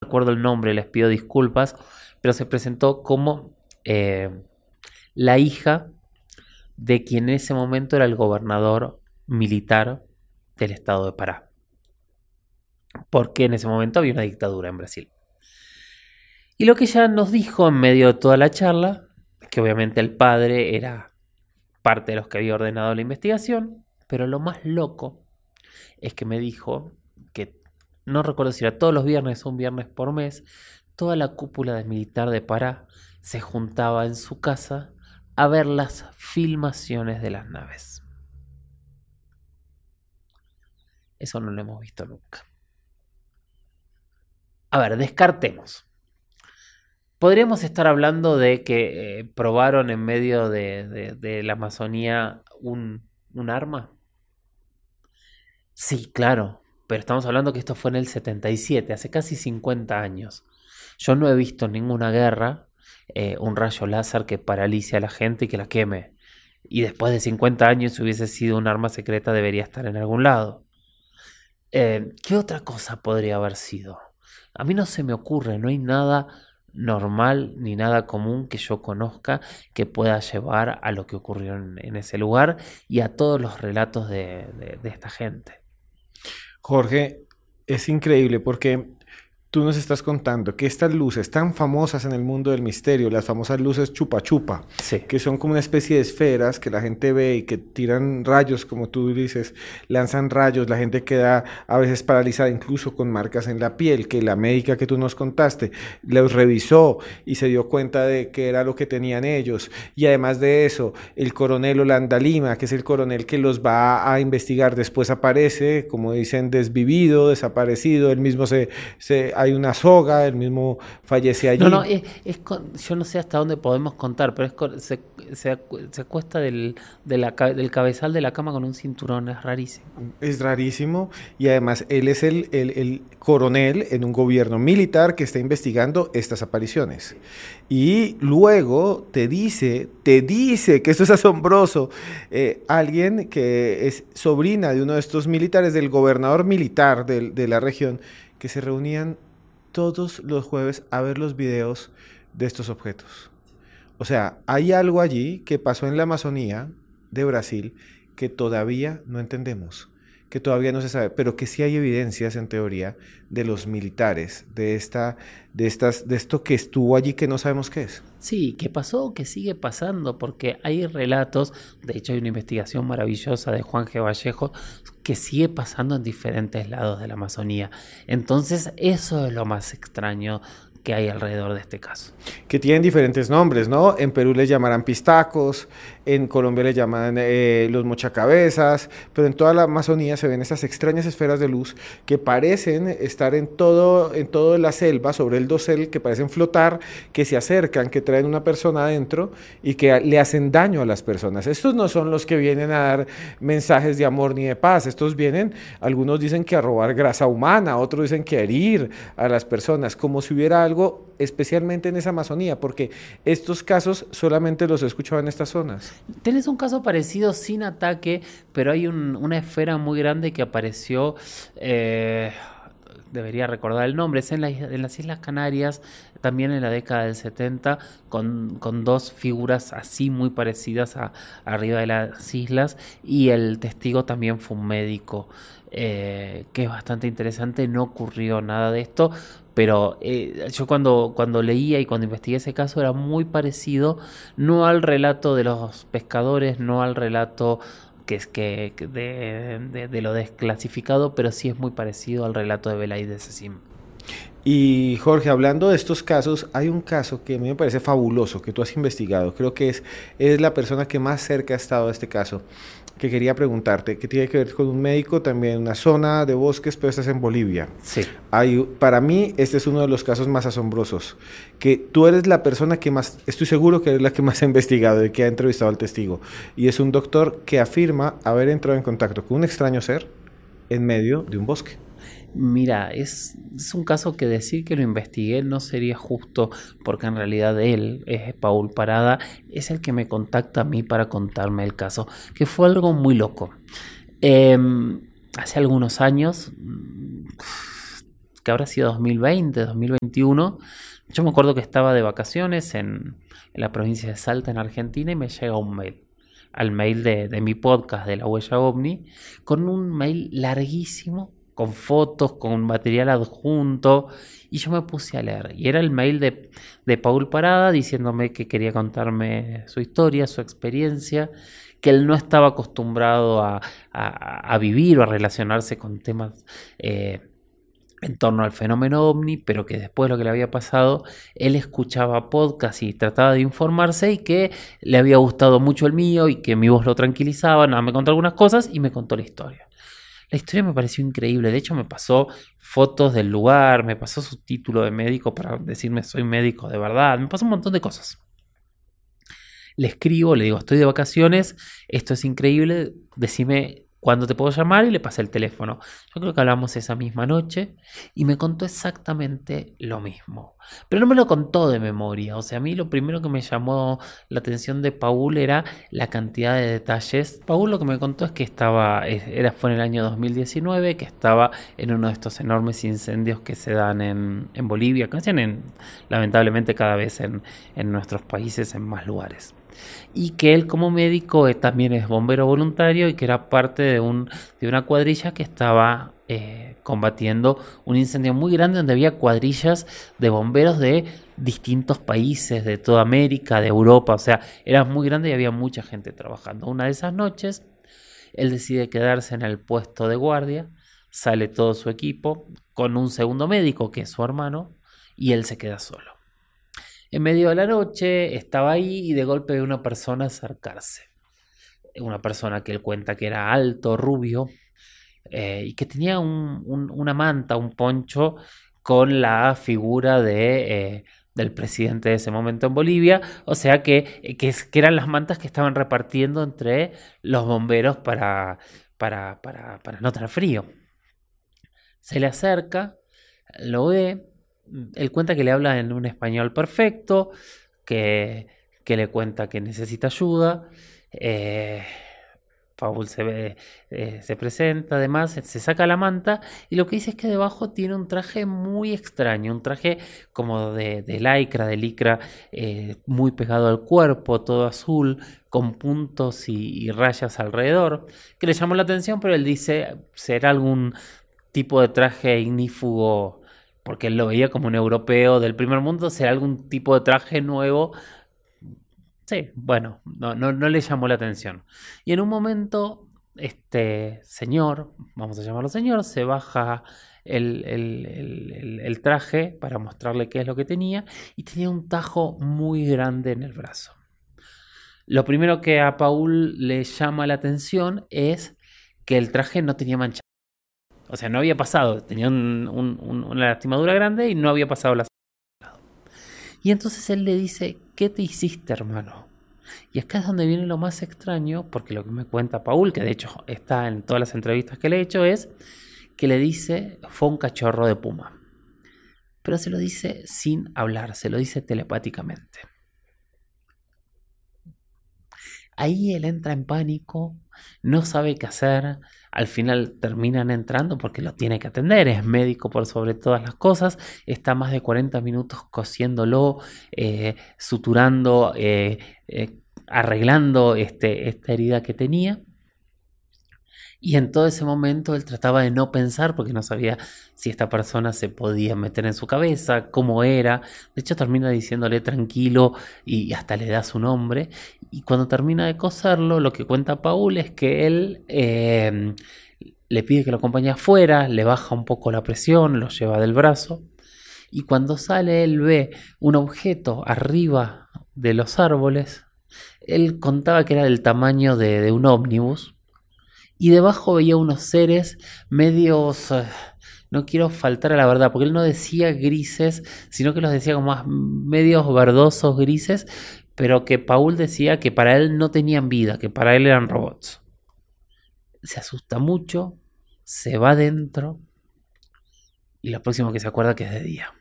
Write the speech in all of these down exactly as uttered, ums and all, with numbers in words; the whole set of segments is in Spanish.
recuerdo el nombre, les pido disculpas, pero se presentó como eh, la hija de quien en ese momento era el gobernador militar del estado de Pará, porque en ese momento había una dictadura en Brasil. Y lo que ella nos dijo en medio de toda la charla, que obviamente el padre era parte de los que había ordenado la investigación, pero lo más loco es que me dijo que, no recuerdo si era todos los viernes o un viernes por mes, toda la cúpula del militar de Pará se juntaba en su casa a ver las filmaciones de las naves. Eso no lo hemos visto nunca. A ver, descartemos. Podríamos estar hablando de que eh, probaron en medio de, de, de la Amazonía un, un arma. Sí, claro, pero estamos hablando que esto fue en el setenta y siete, hace casi cincuenta años. Yo no he visto en ninguna guerra eh, un rayo láser que paralice a la gente y que la queme. Y después de cincuenta años, si hubiese sido un arma secreta, debería estar en algún lado. Eh, ¿Qué otra cosa podría haber sido? A mí no se me ocurre, no hay nada normal ni nada común que yo conozca que pueda llevar a lo que ocurrió en, en ese lugar y a todos los relatos de, de, de esta gente. Jorge, es increíble porque tú nos estás contando que estas luces tan famosas en el mundo del misterio, las famosas luces chupa chupa, Sí. que son como una especie de esferas que la gente ve y que tiran rayos, como tú dices, lanzan rayos, la gente queda a veces paralizada, incluso con marcas en la piel, que la médica que tú nos contaste los revisó y se dio cuenta de que era lo que tenían ellos. Y además de eso, el coronel Holanda Lima, que es el coronel que los va a investigar, después aparece, como dicen, desvivido, desaparecido, él mismo se... se hay una soga, él mismo fallece allí. No, no, es, es con, yo no sé hasta dónde podemos contar, pero es con, se, se, se acuesta del, de la, del cabezal de la cama con un cinturón, es rarísimo. Es rarísimo, y además él es el, el, el coronel en un gobierno militar que está investigando estas apariciones. Y luego te dice, te dice, que esto es asombroso, eh, alguien que es sobrina de uno de estos militares, del gobernador militar de, de la región, que se reunían todos los jueves a ver los videos de estos objetos. O sea, hay algo allí que pasó en la Amazonía de Brasil que todavía no entendemos, que todavía no se sabe, pero que sí hay evidencias en teoría de los militares, de esta, de estas, de esto que estuvo allí que no sabemos qué es. Sí, que pasó, que sigue pasando, porque hay relatos, de hecho hay una investigación maravillosa de Juan G. Vallejo que sigue pasando en diferentes lados de la Amazonía. Entonces eso es lo más extraño que hay alrededor de este caso. Que tienen diferentes nombres, ¿no? En Perú les llamarán pistacos, en Colombia les llaman eh, los mochacabezas, pero en toda la Amazonía se ven estas extrañas esferas de luz que parecen estar en todo, en toda la selva, sobre el dosel, que parecen flotar, que se acercan, que traen una persona adentro y que le hacen daño a las personas. Estos no son los que vienen a dar mensajes de amor ni de paz, estos vienen, algunos dicen que a robar grasa humana, otros dicen que a herir a las personas, como si hubiera algo especialmente en esa Amazonía, porque estos casos solamente los he escuchado en estas zonas. Tenés un caso parecido sin ataque, pero hay un, una esfera muy grande que apareció, eh, debería recordar el nombre, es en, la, en las Islas Canarias, también en la década del setenta, con, con dos figuras así muy parecidas a, a arriba de las islas, y el testigo también fue un médico, eh, que es bastante interesante. No ocurrió nada de esto, pero eh, yo cuando, cuando leía y cuando investigué ese caso era muy parecido, no al relato de los pescadores, no al relato que es que de, de, de lo desclasificado, pero sí es muy parecido al relato de Belaíde Sassim. Y Jorge, hablando de estos casos, hay un caso que a mí me parece fabuloso, que tú has investigado, creo que es, es la persona que más cerca ha estado a este caso, que quería preguntarte, que tiene que ver con un médico también en una zona de bosques, pero esta es en Bolivia. Sí. Hay, para mí, este es uno de los casos más asombrosos, que tú eres la persona que más, estoy seguro que eres la que más ha investigado y que ha entrevistado al testigo, y es un doctor que afirma haber entrado en contacto con un extraño ser en medio de un bosque. Mira, es, es un caso que decir que lo investigué no sería justo, porque en realidad él, es Paul Parada, es el que me contacta a mí para contarme el caso, que fue algo muy loco. Eh, hace algunos años, que habrá sido dos mil veinte, dos mil veintiuno. Yo me acuerdo que estaba de vacaciones en, en la provincia de Salta, en Argentina, y me llega un mail, al mail de, de mi podcast de La Huella OVNI, con un mail larguísimo, con fotos, con material adjunto, y yo me puse a leer. Y era el mail de, de Paul Parada diciéndome que quería contarme su historia, su experiencia, que él no estaba acostumbrado a, a, a vivir o a relacionarse con temas eh, en torno al fenómeno ovni, pero que después de lo que le había pasado, él escuchaba podcast y trataba de informarse, y que le había gustado mucho el mío y que mi voz lo tranquilizaba. Nada, me contó algunas cosas y me contó la historia. La historia me pareció increíble. De hecho, me pasó fotos del lugar, me pasó su título de médico para decirme soy médico de verdad, me pasó un montón de cosas. Le escribo, le digo, estoy de vacaciones, esto es increíble, decime cuándo te puedo llamar, y le pasé el teléfono. Yo creo que hablamos esa misma noche y me contó exactamente lo mismo. Pero no me lo contó de memoria. O sea, a mí lo primero que me llamó la atención de Paul era la cantidad de detalles. Paul lo que me contó es que estaba, era, fue en el año dos mil diecinueve, que estaba en uno de estos enormes incendios que se dan en, en Bolivia, que hacen en, lamentablemente cada vez en, en nuestros países, en más lugares. Y que él como médico eh, también es bombero voluntario, y que era parte de, un, de una cuadrilla que estaba eh, combatiendo un incendio muy grande, donde había cuadrillas de bomberos de distintos países, de toda América, de Europa. O sea, era muy grande y había mucha gente trabajando. Una de esas noches, él decide quedarse en el puesto de guardia, sale todo su equipo con un segundo médico que es su hermano, y él se queda solo. En medio de la noche estaba ahí y de golpe ve una persona acercarse. Una persona que él cuenta que era alto, rubio, eh, y que tenía un, un, una manta, un poncho con la figura de, eh, del presidente de ese momento en Bolivia. O sea que, que, que eran las mantas que estaban repartiendo entre los bomberos para, para, para, para no tener frío. Se le acerca, lo ve. Él cuenta que le habla en un español perfecto, que, que le cuenta que necesita ayuda. Eh, Paul se, ve, eh, se presenta, además, se saca la manta, y lo que dice es que debajo tiene un traje muy extraño, un traje como de, de lycra, de licra, eh, muy pegado al cuerpo, todo azul, con puntos y, y rayas alrededor, que le llamó la atención, pero él dice, será algún tipo de traje ignífugo, porque él lo veía como un europeo del primer mundo, será algún tipo de traje nuevo. Sí, bueno, no, no, no le llamó la atención. Y en un momento, este señor, vamos a llamarlo señor, se baja el, el, el, el traje para mostrarle qué es lo que tenía, y tenía un tajo muy grande en el brazo. Lo primero que a Paul le llama la atención es que el traje no tenía mancha. O sea, no había pasado, tenía un, un, un, una lastimadura grande y no había pasado la... Y entonces él le dice, ¿qué te hiciste, hermano? Y acá es donde viene lo más extraño, porque lo que me cuenta Paul, que de hecho está en todas las entrevistas que le he hecho, es que le dice, fue un cachorro de puma. Pero se lo dice sin hablar, se lo dice telepáticamente. Ahí él entra en pánico, no sabe qué hacer, al final terminan entrando porque lo tiene que atender, es médico por sobre todas las cosas, está más de cuarenta minutos cosiéndolo, eh, suturando, eh, eh, arreglando este, esta herida que tenía. Y en todo ese momento él trataba de no pensar, porque no sabía si esta persona se podía meter en su cabeza, cómo era. De hecho termina diciéndole tranquilo y hasta le da su nombre. Y cuando termina de coserlo, lo que cuenta Paul es que él eh, le pide que lo acompañe afuera, le baja un poco la presión, lo lleva del brazo. Y cuando sale él ve un objeto arriba de los árboles. Él contaba que era del tamaño de, de un ómnibus. Y debajo veía unos seres medios, uh, no quiero faltar a la verdad, porque él no decía grises, sino que los decía como más medios verdosos, grises, pero que Paul decía que para él no tenían vida, que para él eran robots. Se asusta mucho, se va adentro, y lo próximo que se acuerda que es de día.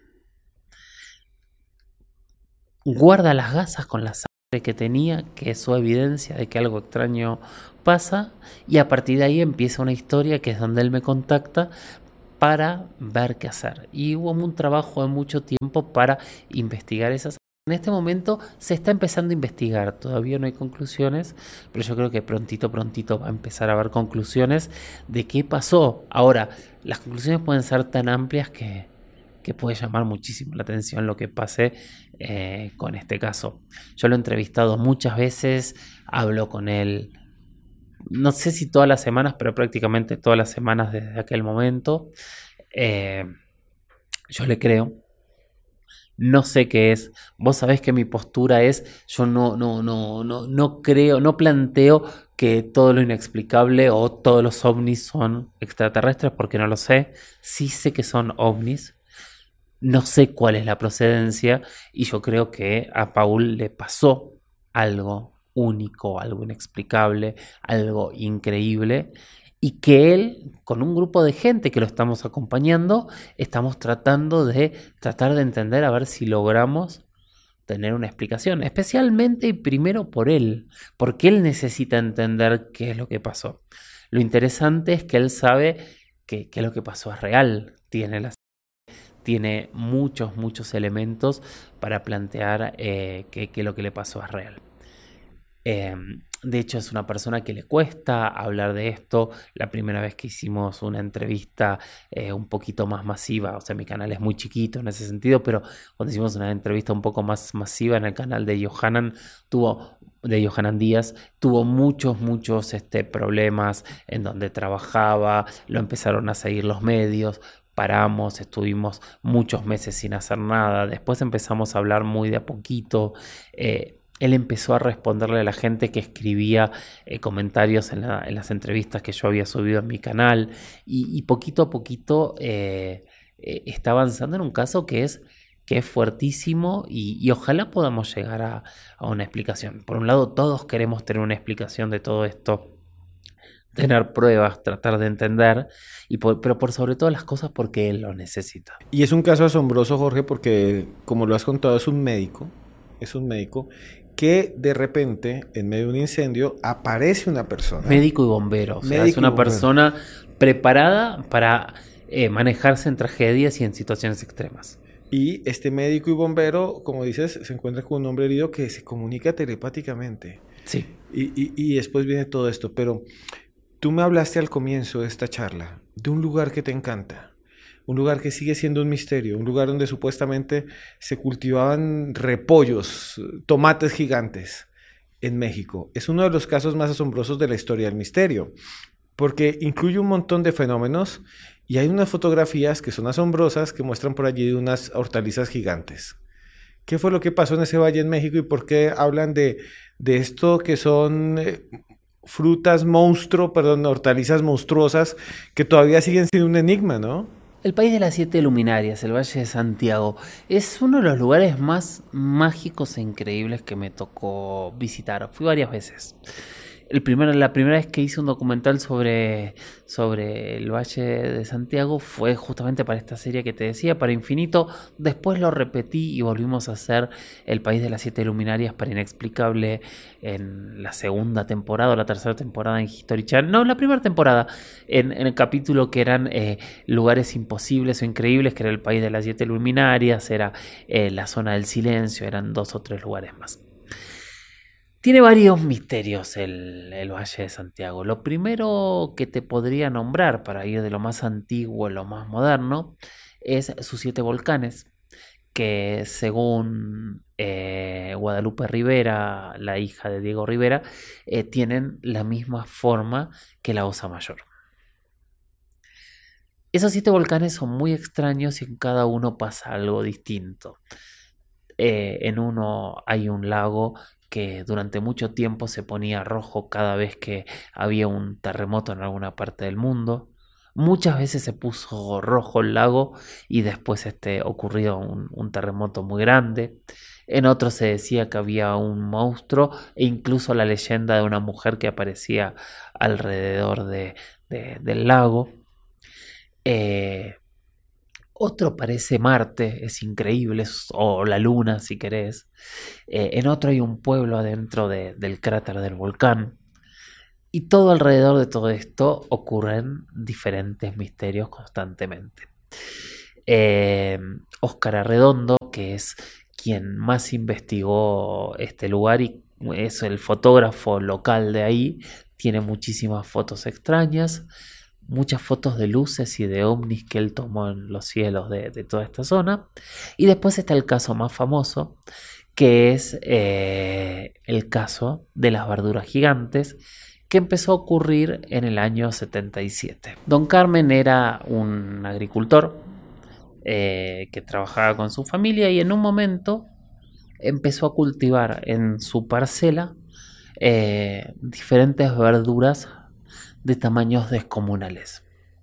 Guarda las gasas con la sangre que tenía, que es su evidencia de que algo extraño pasa, y a partir de ahí empieza una historia que es donde él me contacta para ver qué hacer. Y hubo un trabajo de mucho tiempo para investigar esas. En este momento se está empezando a investigar, todavía no hay conclusiones, pero yo creo que prontito, prontito va a empezar a haber conclusiones de qué pasó. Ahora, las conclusiones pueden ser tan amplias que, que puede llamar muchísimo la atención lo que pase eh, con este caso. Yo lo he entrevistado muchas veces, hablo con él, no sé si todas las semanas, pero prácticamente todas las semanas desde aquel momento. Eh, yo le creo. No sé qué es. Vos sabés que mi postura es, yo no, no, no, no, no creo, no planteo que todo lo inexplicable o todos los ovnis son extraterrestres, porque no lo sé. Sí sé que son ovnis. No sé cuál es la procedencia. Y yo creo que a Paul le pasó algo único, algo inexplicable, algo increíble. Y que él, con un grupo de gente que lo estamos acompañando, estamos tratando de tratar de entender a ver si logramos tener una explicación, especialmente y primero por él, porque él necesita entender qué es lo que pasó. Lo interesante es que él sabe que, que lo que pasó es real, tiene, la, tiene muchos, muchos elementos para plantear eh, que, que lo que le pasó es real. Eh, de hecho, es una persona que le cuesta hablar de esto. La primera vez que hicimos una entrevista eh, un poquito más masiva, o sea, mi canal es muy chiquito en ese sentido, pero cuando hicimos una entrevista un poco más masiva en el canal de Johanan, tuvo, de Johanan Díaz, tuvo muchos, muchos este, problemas en donde trabajaba, lo empezaron a seguir los medios. Paramos, estuvimos muchos meses sin hacer nada. Después empezamos a hablar muy de a poquito. Eh, Él empezó a responderle a la gente que escribía eh, comentarios en, la, en las entrevistas que yo había subido en mi canal y, y poquito a poquito eh, eh, está avanzando en un caso que es, que es fuertísimo y, y ojalá podamos llegar a, a una explicación. Por un lado, todos queremos tener una explicación de todo esto, tener pruebas, tratar de entender, y por, pero por sobre todas las cosas porque él lo necesita. Y es un caso asombroso, Jorge, porque como lo has contado, es un médico, es un médico que de repente, en medio de un incendio, aparece una persona. Médico y bombero. O sea, es una persona preparada para eh, manejarse en tragedias y en situaciones extremas. Y este médico y bombero, como dices, se encuentra con un hombre herido que se comunica telepáticamente. Sí. Y, y, y después viene todo esto. Pero tú me hablaste al comienzo de esta charla de un lugar que te encanta. Un lugar que sigue siendo un misterio, un lugar donde supuestamente se cultivaban repollos, tomates gigantes en México. Es uno de los casos más asombrosos de la historia del misterio, porque incluye un montón de fenómenos y hay unas fotografías que son asombrosas que muestran por allí unas hortalizas gigantes. ¿Qué fue lo que pasó en ese valle en México y por qué hablan de, de esto que son eh, frutas monstruo, perdón, hortalizas monstruosas que todavía siguen siendo un enigma, ¿no? El país de las siete luminarias, el Valle de Santiago, es uno de los lugares más mágicos e increíbles que me tocó visitar. Fui varias veces. El primero, la primera vez que hice un documental sobre, sobre el Valle de Santiago fue justamente para esta serie que te decía, para Infinito. Después lo repetí y volvimos a hacer El País de las Siete Luminarias para Inexplicable en la segunda temporada o la tercera temporada en History Channel. No, la primera temporada, en, en el capítulo que eran eh, lugares imposibles o increíbles, que era el País de las Siete Luminarias, era eh, la Zona del Silencio, eran dos o tres lugares más. Tiene varios misterios el, el Valle de Santiago. Lo primero que te podría nombrar, para ir de lo más antiguo a lo más moderno, es sus siete volcanes, que según eh, Guadalupe Rivera, la hija de Diego Rivera, eh, tienen la misma forma que la Osa Mayor. Esos siete volcanes son muy extraños y en cada uno pasa algo distinto. Eh, en uno hay un lago que durante mucho tiempo se ponía rojo cada vez que había un terremoto en alguna parte del mundo. Muchas veces se puso rojo el lago y después este, ocurrió un, un terremoto muy grande. En otro se decía que había un monstruo e incluso la leyenda de una mujer que aparecía alrededor de, de, del lago. Eh, Otro parece Marte, es increíble, o la Luna si querés. Eh, en otro hay un pueblo adentro de, del cráter del volcán. Y todo alrededor de todo esto ocurren diferentes misterios constantemente. Eh, Óscar Arredondo, que es quien más investigó este lugar y es el fotógrafo local de ahí, tiene muchísimas fotos extrañas, muchas fotos de luces y de ovnis que él tomó en los cielos de, de toda esta zona. Y después está el caso más famoso, que es eh, el caso de las verduras gigantes, que empezó a ocurrir en el año setenta y siete. Don Carmen era un agricultor eh, que trabajaba con su familia y en un momento empezó a cultivar en su parcela eh, diferentes verduras de tamaños descomunales.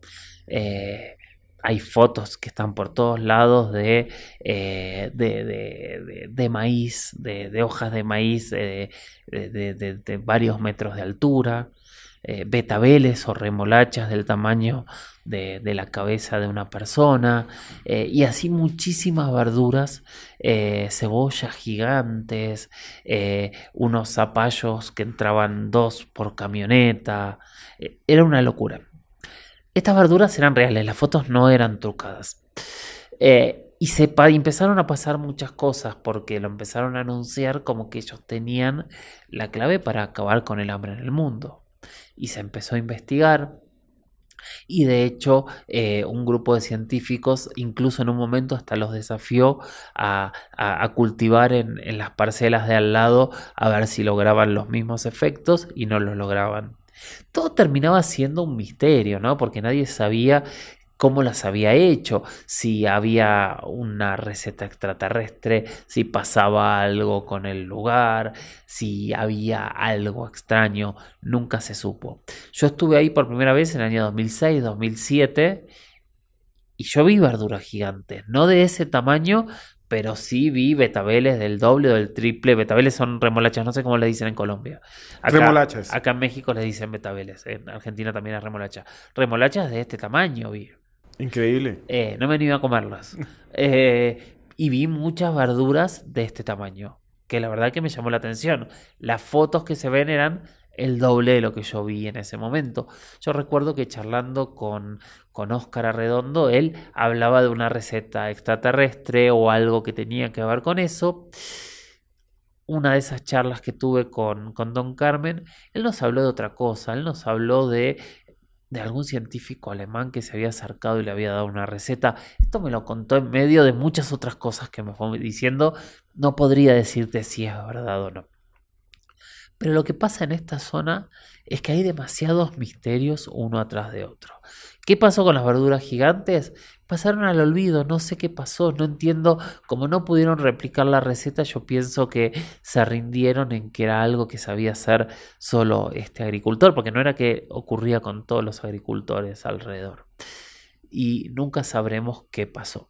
Eh, hay fotos que están por todos lados de, eh, de, de, de, de maíz, de, de hojas de maíz eh, de, de, de, de varios metros de altura, eh, betabeles o remolachas del tamaño de, de la cabeza de una persona, eh, y así muchísimas verduras, eh, cebollas gigantes, eh, unos zapallos que entraban dos por camioneta. Eh, era una locura. Estas verduras eran reales, las fotos no eran trucadas. Eh, y se pa- empezaron a pasar muchas cosas porque lo empezaron a anunciar como que ellos tenían la clave para acabar con el hambre en el mundo. Y se empezó a investigar. Y de hecho, eh, un grupo de científicos, incluso en un momento hasta los desafió a, a- a cultivar en, en las parcelas de al lado a ver si lograban los mismos efectos y no los lograban. Todo terminaba siendo un misterio, ¿no? Porque nadie sabía cómo las había hecho, si había una receta extraterrestre, si pasaba algo con el lugar, si había algo extraño, nunca se supo. Yo estuve ahí por primera vez en el año dos mil seis, dos mil siete y yo vi verduras gigantes, no de ese tamaño, pero sí vi betabeles del doble o del triple. Betabeles son remolachas, no sé cómo le dicen en Colombia. Acá, Remolachas. acá en México le dicen betabeles, en Argentina también es remolacha. Remolachas de este tamaño vi. Increíble. Eh, no me animo a comerlas. Eh, y vi muchas verduras de este tamaño, que la verdad que me llamó la atención. Las fotos que se ven eran el doble de lo que yo vi en ese momento. Yo recuerdo que charlando con, con Óscar Arredondo, él hablaba de una receta extraterrestre o algo que tenía que ver con eso. Una de esas charlas que tuve con, con Don Carmen, él nos habló de otra cosa, él nos habló de de algún científico alemán que se había acercado y le había dado una receta. Esto me lo contó en medio de muchas otras cosas que me fue diciendo. No podría decirte si es verdad o no. Pero lo que pasa en esta zona es que hay demasiados misterios uno atrás de otro. ¿Qué pasó con las verduras gigantes? Pasaron al olvido, no sé qué pasó, no entiendo. Como no pudieron replicar la receta, yo pienso que se rindieron en que era algo que sabía hacer solo este agricultor, porque no era que ocurría con todos los agricultores alrededor. Y nunca sabremos qué pasó.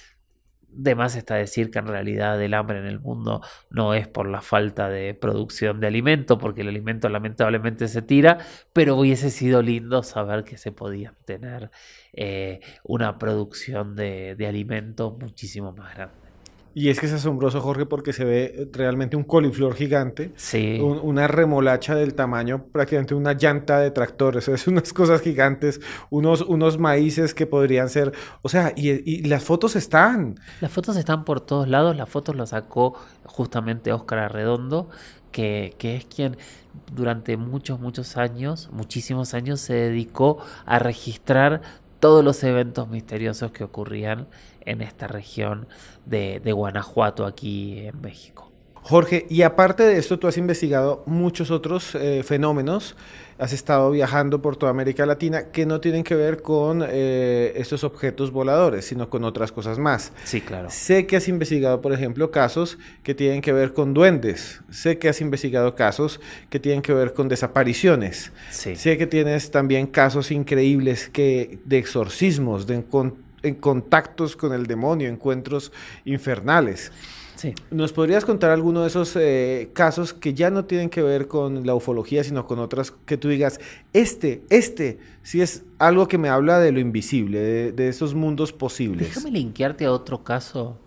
De más está decir que en realidad el hambre en el mundo no es por la falta de producción de alimento, porque el alimento lamentablemente se tira, pero hubiese sido lindo saber que se podía tener eh, una producción de, de alimento muchísimo más grande. Y es que es asombroso, Jorge, porque se ve realmente un coliflor gigante, Sí. un- una remolacha del tamaño prácticamente una llanta de tractor, eso es unas cosas gigantes, unos, unos maíces que podrían ser, o sea, y, y las fotos están. Las fotos están por todos lados, las fotos las sacó justamente Óscar Arredondo, que, que es quien durante muchos, muchos años, muchísimos años, se dedicó a registrar todos los eventos misteriosos que ocurrían en esta región de, de Guanajuato, aquí en México. Jorge, y aparte de esto, tú has investigado muchos otros eh, fenómenos, has estado viajando por toda América Latina que no tienen que ver con eh, estos objetos voladores, sino con otras cosas más. Sí, claro. Sé que has investigado, por ejemplo, casos que tienen que ver con duendes, sé que has investigado casos que tienen que ver con desapariciones, Sí. sé que tienes también casos increíbles que, de exorcismos, de encon- en contactos con el demonio, encuentros infernales. Sí. ¿Nos podrías contar alguno de esos eh, casos que ya no tienen que ver con la ufología, sino con otras que tú digas, este, este, sí es algo que me habla de lo invisible, de, de esos mundos posibles? Déjame linkearte a otro caso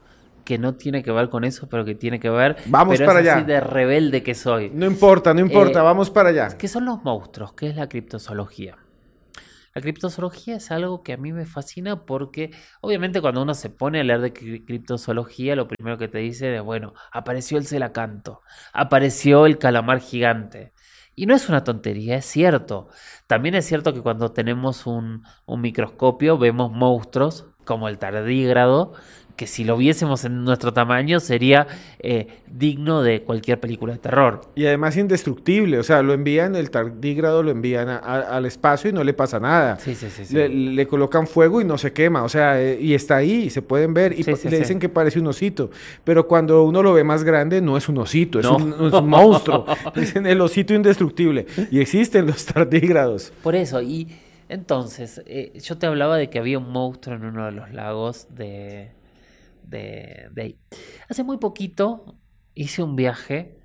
que no tiene que ver con eso, pero que tiene que ver... Vamos pero para es allá. así de rebelde que soy. No importa, no importa, Eh, vamos para allá. ¿Qué son los monstruos? ¿Qué es la criptozoología? La criptozoología es algo que a mí me fascina porque obviamente cuando uno se pone a leer de cri- criptozoología, lo primero que te dice es, bueno, apareció el celacanto, apareció el calamar gigante. Y no es una tontería, es cierto. También es cierto que cuando tenemos un, un microscopio vemos monstruos como el tardígrado, que si lo viésemos en nuestro tamaño sería eh, digno de cualquier película de terror. Y además indestructible, o sea, lo envían, el tardígrado lo envían a- a- al espacio y no le pasa nada. Sí, sí, sí, sí. Le, le colocan fuego y no se quema, o sea, eh, y está ahí, se pueden ver, y, Sí, pa- sí, le sí. dicen que parece un osito, pero cuando uno lo ve más grande, no es un osito, es, No. un, es un monstruo. Dicen el osito indestructible, y existen los tardígrados. Por eso, y entonces, eh, yo te hablaba de que había un monstruo en uno de los lagos de, de, de ahí. Hace muy poquito hice un viaje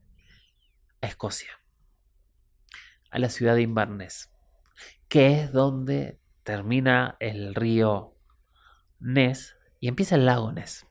a Escocia, a la ciudad de Inverness, que es donde termina el río Ness y empieza el lago Ness.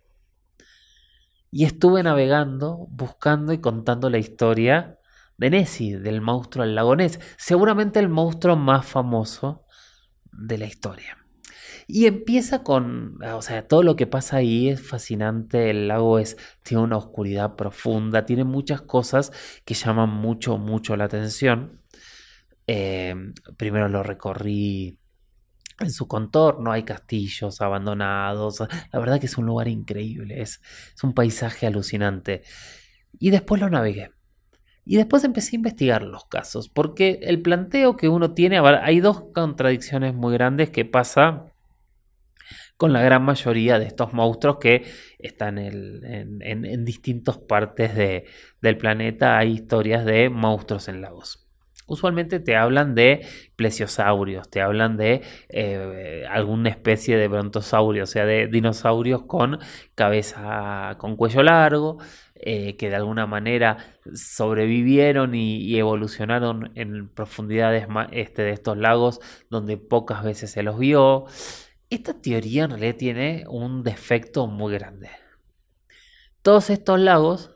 Y estuve navegando, buscando y contando la historia de Nessie, del monstruo del lago Ness, seguramente el monstruo más famoso de la historia. Y empieza con, o sea, todo lo que pasa ahí es fascinante, el lago es, tiene una oscuridad profunda, tiene muchas cosas que llaman mucho, mucho la atención. Eh, Primero lo recorrí en su contorno, hay castillos abandonados, la verdad que es un lugar increíble, es, es un paisaje alucinante. Y después lo navegué. Y después empecé a investigar los casos, porque el planteo que uno tiene, a ver, hay dos contradicciones muy grandes que pasa con la gran mayoría de estos monstruos que están en, en- en- en distintas partes de- del planeta. Hay historias de monstruos en lagos. Usualmente te hablan de plesiosaurios, te hablan de eh, alguna especie de brontosaurio, o sea, de dinosaurios con cabeza, con cuello largo, eh, que de alguna manera sobrevivieron y, y evolucionaron en profundidades ma- este, de estos lagos donde pocas veces se los vio. Esta teoría en realidad tiene un defecto muy grande. Todos estos lagos,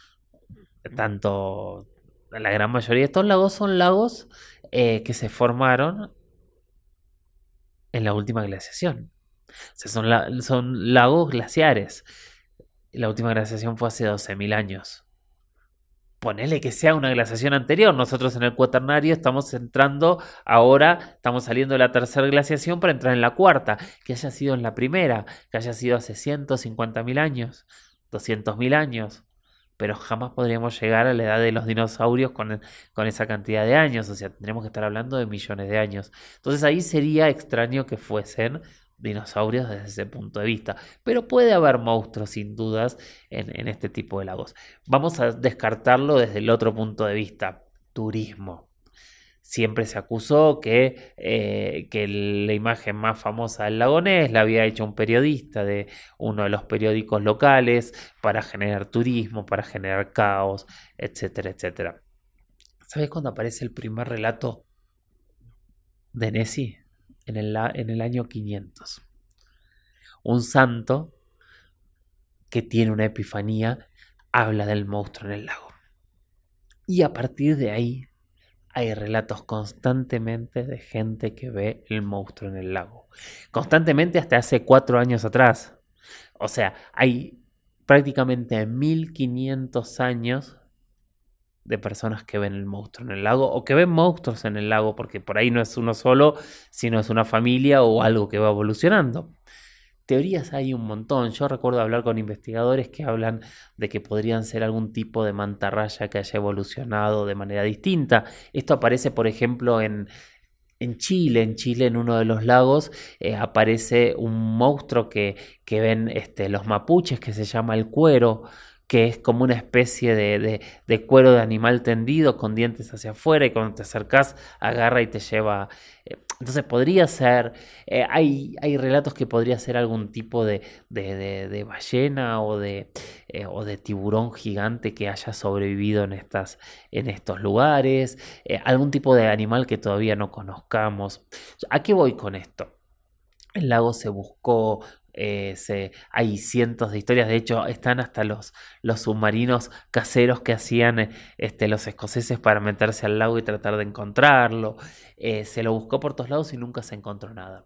tanto la gran mayoría de estos lagos, son lagos eh, que se formaron en la última glaciación. O sea, son, la- son lagos glaciares. La última glaciación fue hace doce mil años. Ponele que sea una glaciación anterior. Nosotros en el cuaternario estamos entrando ahora, estamos saliendo de la tercera glaciación para entrar en la cuarta. Que haya sido en la primera, que haya sido hace ciento cincuenta mil años, doscientos mil años. Pero jamás podríamos llegar a la edad de los dinosaurios con, con esa cantidad de años. O sea, tendríamos que estar hablando de millones de años. Entonces ahí sería extraño que fuesen dinosaurios desde ese punto de vista. Pero puede haber monstruos sin dudas en, en este tipo de lagos. Vamos a descartarlo desde el otro punto de vista, turismo. Siempre se acusó que, eh, que la imagen más famosa del lago Ness la había hecho un periodista de uno de los periódicos locales para generar turismo, para generar caos, etcétera, etcétera. ¿Sabes cuándo aparece el primer relato de Nessie? En el, la- en el año quinientos. Un santo que tiene una epifanía habla del monstruo en el lago. Y a partir de ahí hay relatos constantemente de gente que ve el monstruo en el lago. Constantemente hasta hace cuatro años atrás. O sea, hay prácticamente mil quinientos años de personas que ven el monstruo en el lago o que ven monstruos en el lago, porque por ahí no es uno solo, sino es una familia o algo que va evolucionando. Teorías hay un montón. Yo recuerdo hablar con investigadores que hablan de que podrían ser algún tipo de mantarraya que haya evolucionado de manera distinta. Esto aparece, por ejemplo, en, en Chile. En Chile, en uno de los lagos, eh, aparece un monstruo que, que ven este, los mapuches, que se llama el cuero, que es como una especie de, de, de cuero de animal tendido con dientes hacia afuera y cuando te acercás agarra y te lleva. eh, Entonces podría ser, eh, hay, hay relatos que podría ser algún tipo de, de, de- de ballena o de, eh, o de tiburón gigante que haya sobrevivido en, estas, en estos lugares, eh, algún tipo de animal que todavía no conozcamos. ¿A qué voy con esto? El lago se buscó Eh, se, hay cientos de historias, de hecho están hasta los, los submarinos caseros que hacían eh, este, los escoceses para meterse al lago y tratar de encontrarlo. Eh, se lo buscó por todos lados y nunca se encontró nada.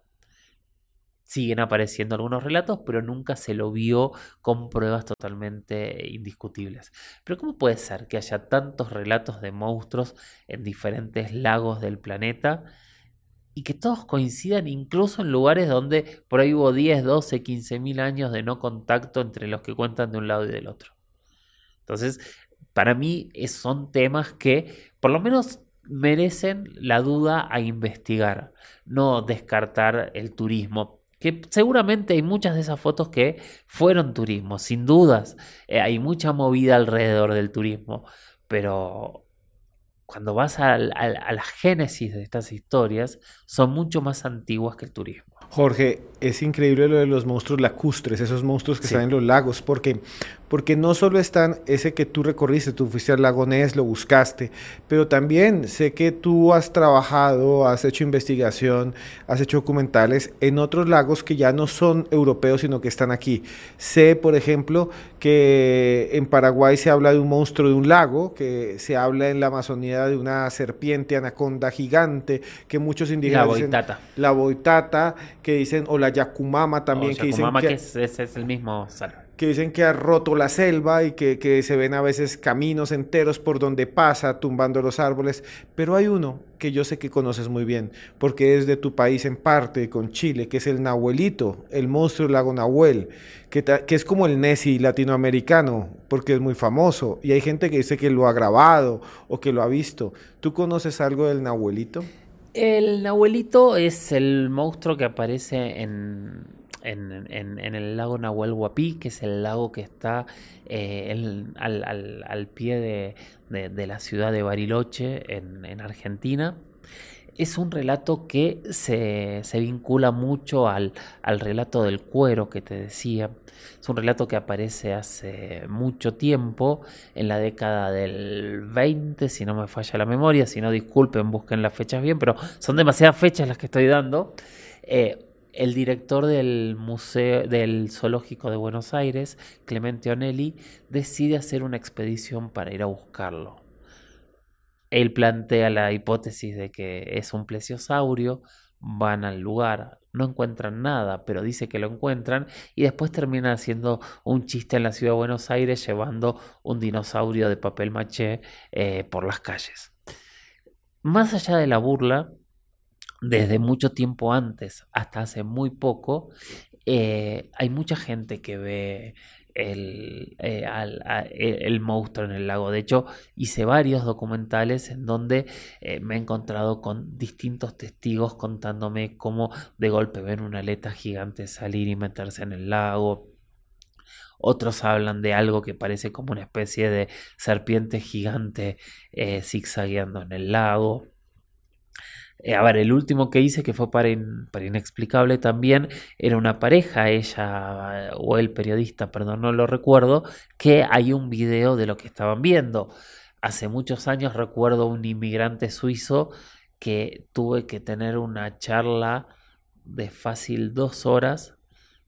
Siguen apareciendo algunos relatos, pero nunca se lo vio con pruebas totalmente indiscutibles. Pero ¿cómo puede ser que haya tantos relatos de monstruos en diferentes lagos del planeta y que todos coincidan incluso en lugares donde por ahí hubo diez, doce, quince mil años de no contacto entre los que cuentan de un lado y del otro? Entonces, para mí es- son temas que por lo menos merecen la duda a investigar, no descartar el turismo. Que seguramente hay muchas de esas fotos que fueron turismo, sin dudas. Eh, hay mucha movida alrededor del turismo, pero cuando vas al- al- a la génesis de estas historias, son mucho más antiguas que el turismo. Jorge, es increíble lo de los monstruos lacustres, esos monstruos que están Sí, en los lagos, porque, porque no solo están ese que tú recorriste, tú fuiste al lago Ness, lo buscaste, pero también sé que tú has trabajado, has hecho investigación, has hecho documentales en otros lagos que ya no son europeos, sino que están aquí. Sé, por ejemplo, que en Paraguay se habla de un monstruo de un lago, que se habla en la Amazonía de una serpiente anaconda gigante, que muchos la indígenas dicen boitata. la boitata, que dicen, o la Yacumama O también, que dicen Yakumama, que que, es, ese es el mismo sal. que dicen que ha roto la selva y que, que se ven a veces caminos enteros por donde pasa, tumbando los árboles. Pero hay uno que yo sé que conoces muy bien, porque es de tu país en parte, con Chile, que es el Nahuelito, el monstruo del lago Nahuel, que, ta- que es como el Nessie latinoamericano, porque es muy famoso. Y hay gente que dice que lo ha grabado o que lo ha visto. ¿Tú conoces algo del Nahuelito? El Nahuelito es el monstruo que aparece en, en, en- en el lago Nahuel Huapi, que es el lago que está eh, en- al, al- al pie de, de- de la ciudad de Bariloche, en, en Argentina. Es un relato que se, se vincula mucho al, al relato del cuero que te decía. Es un relato que aparece hace mucho tiempo, en la década del veinte, si no me falla la memoria. Si no, disculpen, busquen las fechas bien, pero son demasiadas fechas las que estoy dando. Eh, el director del museo del Zoológico de Buenos Aires, Clemente Onelli, decide hacer una expedición para ir a buscarlo. Él plantea la hipótesis de que es un plesiosaurio, van al lugar, no encuentran nada, pero dice que lo encuentran y después termina haciendo un chiste en la ciudad de Buenos Aires llevando un dinosaurio de papel maché eh, por las calles. Más allá de la burla, desde mucho tiempo antes hasta hace muy poco, eh, hay mucha gente que ve el, eh, al- a- el- el monstruo en el lago. De hecho, hice varios documentales en donde eh, me he encontrado con distintos testigos contándome cómo de golpe ven una aleta gigante salir y meterse en el lago. Otros hablan de algo que parece como una especie de serpiente gigante eh, zigzagueando en el lago. Eh, a ver, el último que hice, que fue para, in- para Inexplicable también, era una pareja, ella o el periodista, perdón, no lo recuerdo, que hay un video de lo que estaban viendo. Hace muchos años recuerdo un inmigrante suizo que tuve que tener una charla de fácil dos horas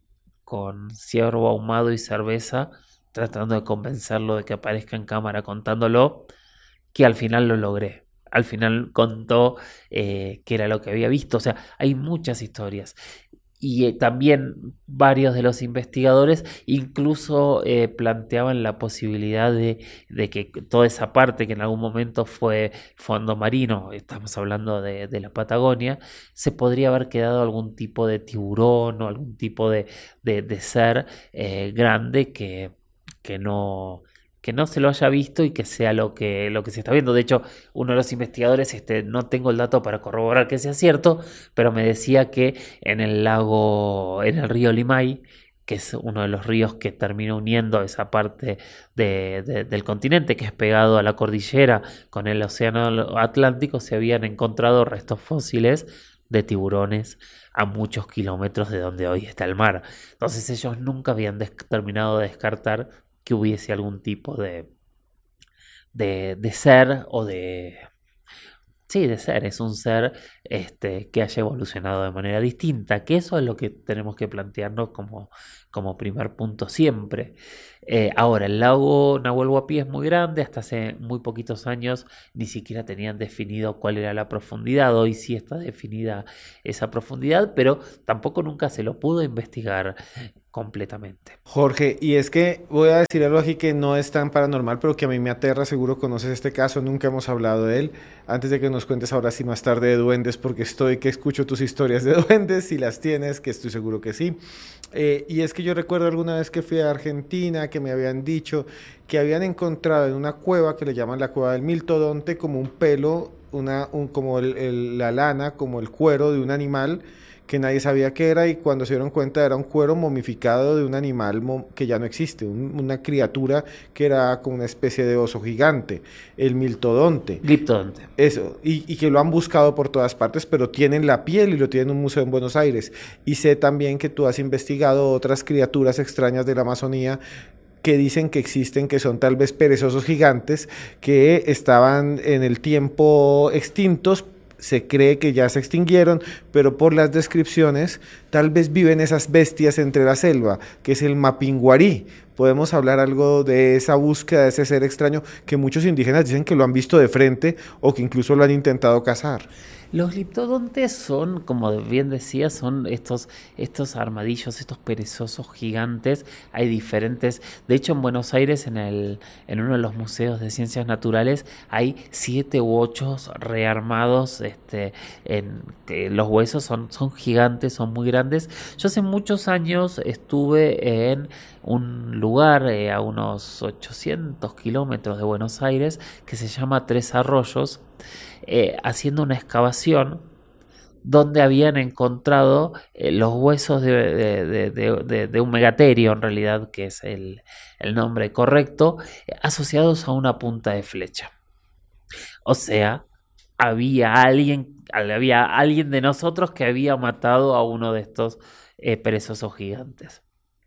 con ciervo ahumado y cerveza, tratando de convencerlo de que aparezca en cámara contándolo, que al final lo logré. Al final contó eh, qué era lo que había visto. O sea, hay muchas historias. Y eh, también varios de los investigadores incluso eh, planteaban la posibilidad de, de que toda esa parte que en algún momento fue fondo marino, estamos hablando de, de la Patagonia, se podría haber quedado algún tipo de tiburón o algún tipo de, de, de ser eh, grande que, que no, que no se lo haya visto y que sea lo que, lo que se está viendo. De hecho, uno de los investigadores, este, no tengo el dato para corroborar que sea cierto, pero me decía que en el lago, en el río Limay, que es uno de los ríos que termina uniendo esa parte de, de, del continente que es pegado a la cordillera con el océano Atlántico, se habían encontrado restos fósiles de tiburones a muchos kilómetros de donde hoy está el mar. Entonces ellos nunca habían terminado de descartar que hubiese algún tipo de, de, de ser o de, Sí, de ser, es un ser este, que haya evolucionado de manera distinta, que eso es lo que tenemos que plantearnos como, como primer punto siempre. Eh, ahora, el lago Nahuel Huapi es muy grande, hasta hace muy poquitos años ni siquiera tenían definido cuál era la profundidad, hoy sí está definida esa profundidad, pero tampoco nunca se lo pudo investigar completamente. Jorge, y es que voy a decir algo aquí que no es tan paranormal, pero que a mí me aterra, seguro conoces este caso, nunca hemos hablado de él. Antes de que nos cuentes ahora sí más tarde de duendes, porque estoy que escucho tus historias de duendes, si las tienes, que estoy seguro que sí. Eh, y es que yo recuerdo alguna vez que fui a Argentina, que me habían dicho que habían encontrado en una cueva que le llaman la cueva del Miltodonte como un pelo, una, un, como el, el- la lana, como el cuero de un animal que nadie sabía qué era y cuando se dieron cuenta era un cuero momificado de un animal mo- que ya no existe, un- una criatura que era como una especie de oso gigante, el miltodonte. Gliptodonte. Eso, y, y que lo han buscado por todas partes, pero tienen la piel y lo tienen en un museo en Buenos Aires. Y sé también que tú has investigado otras criaturas extrañas de la Amazonía que dicen que existen, que son tal vez perezosos gigantes, que estaban en el tiempo extintos. Se cree que ya se extinguieron, pero por las descripciones, tal vez viven esas bestias entre la selva, que es el mapinguarí. Podemos hablar algo de esa búsqueda de ese ser extraño que muchos indígenas dicen que lo han visto de frente o que incluso lo han intentado cazar. Los gliptodontes son, como bien decía, son estos, estos armadillos, estos perezosos gigantes. Hay diferentes. De hecho, en Buenos Aires, en el, en uno de los museos de ciencias naturales, hay siete u ocho rearmados. Este, en, que los huesos son, son gigantes, son muy grandes. Yo hace muchos años estuve en un lugar eh, a unos ochocientos kilómetros de Buenos Aires que se llama Tres Arroyos, eh, haciendo una excavación donde habían encontrado eh, los huesos de, de, de, de, de, de un megaterio, en realidad, que es el, el nombre correcto, eh, asociados a una punta de flecha. O sea, había alguien, había alguien de nosotros que había matado a uno de estos eh, perezosos gigantes.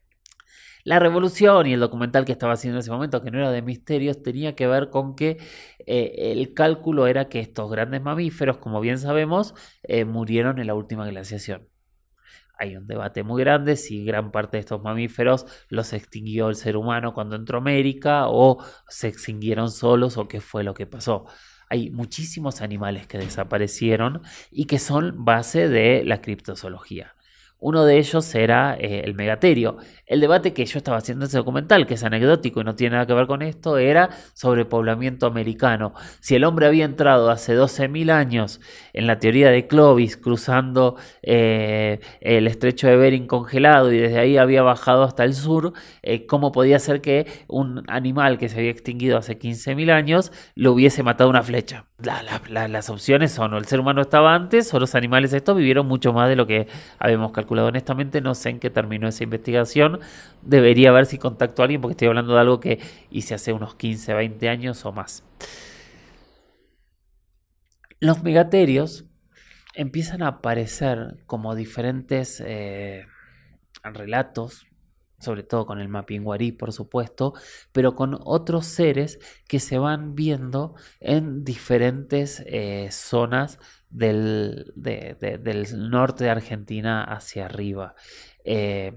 La revolución y el documental que estaba haciendo en ese momento, que no era de misterios, tenía que ver con que eh, el cálculo era que estos grandes mamíferos, como bien sabemos, eh, murieron en la última glaciación. Hay un debate muy grande si gran parte de estos mamíferos los extinguió el ser humano cuando entró a América o se extinguieron solos o qué fue lo que pasó. Hay muchísimos animales que desaparecieron y que son base de la criptozoología. Uno de ellos era eh, el megaterio. El debate que yo estaba haciendo en ese documental, que es anecdótico y no tiene nada que ver con esto, era sobre poblamiento americano. Si el hombre había entrado hace doce mil años en la teoría de Clovis, cruzando eh, el estrecho de Bering congelado y desde ahí había bajado hasta el sur, eh, ¿cómo podía ser que un animal que se había extinguido hace quince mil años lo hubiese matado una flecha? La, la, la, las opciones son o el ser humano estaba antes o los animales estos vivieron mucho más de lo que habíamos calculado. Honestamente no sé en qué terminó esa investigación. Debería ver si contacto a alguien porque estoy hablando de algo que hice hace unos quince, veinte años o más. Los megaterios empiezan a aparecer como diferentes eh, relatos, sobre todo con el Mapinguarí, por supuesto, pero con otros seres que se van viendo en diferentes eh, zonas del, de, de, del norte de Argentina hacia arriba. Eh,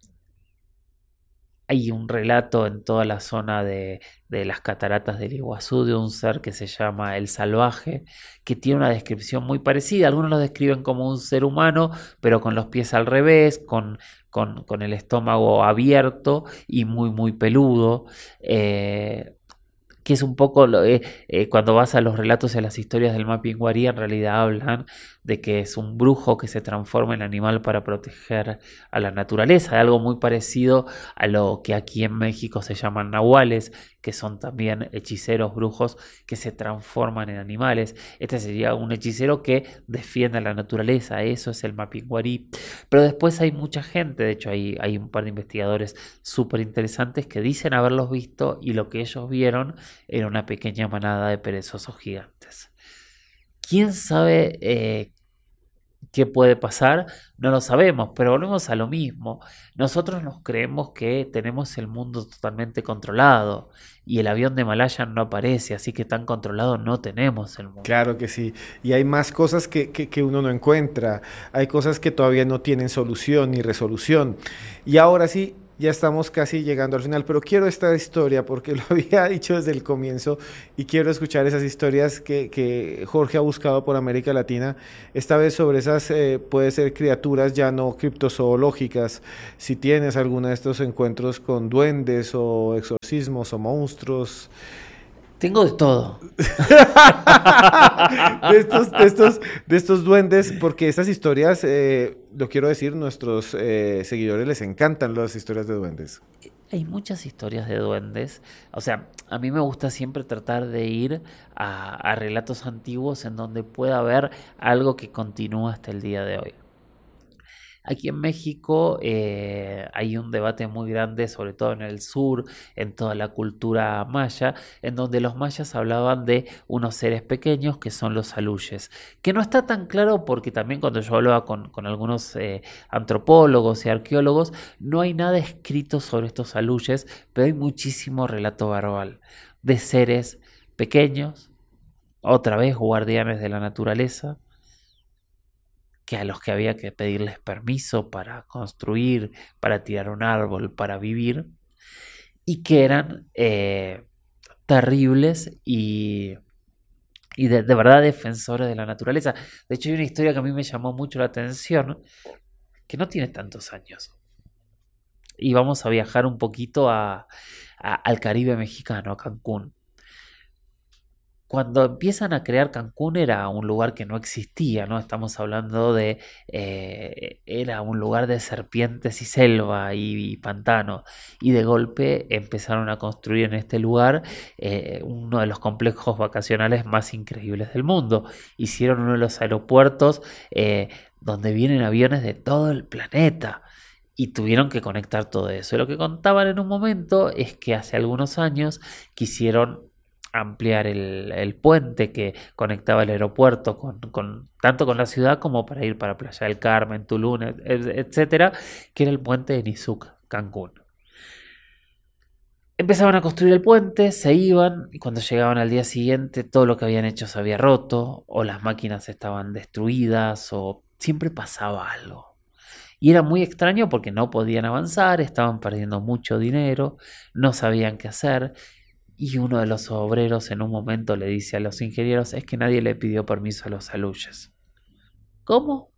Hay un relato en toda la zona de, de las cataratas del Iguazú de un ser que se llama el Salvaje, que tiene una descripción muy parecida. Algunos lo describen como un ser humano, pero con los pies al revés, con, con, con el estómago abierto y muy, muy peludo. Eh, que es un poco lo, eh, eh, cuando vas a los relatos y a las historias del Mapinguarí, en realidad hablan de que es un brujo que se transforma en animal para proteger a la naturaleza, algo muy parecido a lo que aquí en México se llaman nahuales, que son también hechiceros brujos que se transforman en animales. Este sería un hechicero que defiende a la naturaleza, eso es el Mapinguarí. Pero después hay mucha gente, de hecho hay, hay un par de investigadores súper interesantes que dicen haberlos visto y lo que ellos vieron era una pequeña manada de perezosos gigantes. ¿Quién sabe eh, ¿Qué puede pasar? No lo sabemos, pero volvemos a lo mismo. Nosotros nos creemos que tenemos el mundo totalmente controlado y el avión de Malayan no aparece, así que tan controlado no tenemos el mundo. Claro que sí. Y hay más cosas que, que, que uno no encuentra. Hay cosas que todavía no tienen solución ni resolución. Y ahora sí, ya estamos casi llegando al final, pero quiero esta historia porque lo había dicho desde el comienzo y quiero escuchar esas historias que, que Jorge ha buscado por América Latina, esta vez sobre esas, eh, puede ser criaturas ya no criptozoológicas, si tienes alguna de estos encuentros con duendes o exorcismos o monstruos. Tengo de todo. de, estos, de, estos, de estos duendes, porque estas historias, eh, lo quiero decir, nuestros eh, seguidores les encantan las historias de duendes. Hay muchas historias de duendes. O sea, a mí me gusta siempre tratar de ir a, a relatos antiguos en donde pueda haber algo que continúa hasta el día de hoy. Aquí en México eh, hay un debate muy grande, sobre todo en el sur, en toda la cultura maya, en donde los mayas hablaban de unos seres pequeños que son los aluyes, que no está tan claro porque también cuando yo hablaba con, con algunos eh, antropólogos y arqueólogos, no hay nada escrito sobre estos aluyes, pero hay muchísimo relato verbal de seres pequeños, otra vez guardianes de la naturaleza, que a los que había que pedirles permiso para construir, para tirar un árbol, para vivir, y que eran eh, terribles y, y de, de verdad defensores de la naturaleza. De hecho, hay una historia que a mí me llamó mucho la atención, que no tiene tantos años. Y vamos a viajar un poquito a, a, al Caribe mexicano, a Cancún. Cuando empiezan a crear Cancún era un lugar que no existía, ¿no? Estamos hablando de... Eh, era un lugar de serpientes y selva y, y pantano. Y de golpe empezaron a construir en este lugar eh, uno de los complejos vacacionales más increíbles del mundo. Hicieron uno de los aeropuertos eh, donde vienen aviones de todo el planeta. Y tuvieron que conectar todo eso. Y lo que contaban en un momento es que hace algunos años quisieron ampliar el, el puente que conectaba el aeropuerto con, con, tanto con la ciudad como para ir para Playa del Carmen, Tulum, etcétera, que era el puente de Nizuc, Cancún. Empezaban a construir el puente, se iban y cuando llegaban al día siguiente todo lo que habían hecho se había roto o las máquinas estaban destruidas o siempre pasaba algo. Y era muy extraño porque no podían avanzar, estaban perdiendo mucho dinero, no sabían qué hacer. Y uno de los obreros en un momento le dice a los ingenieros, es que nadie le pidió permiso a los aluyes. ¿Cómo?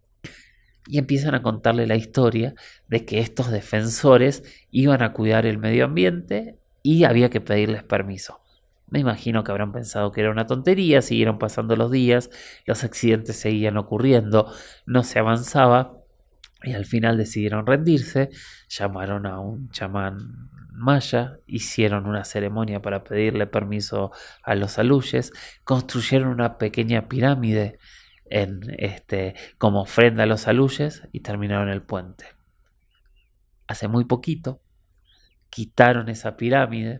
Y empiezan a contarle la historia de que estos defensores iban a cuidar el medio ambiente y había que pedirles permiso. Me imagino que habrán pensado que era una tontería, siguieron pasando los días, los accidentes seguían ocurriendo, no se avanzaba y al final decidieron rendirse, llamaron a un chamán maya, hicieron una ceremonia para pedirle permiso a los aluyes, construyeron una pequeña pirámide en este como ofrenda a los aluyes y terminaron el puente. Hace muy poquito quitaron esa pirámide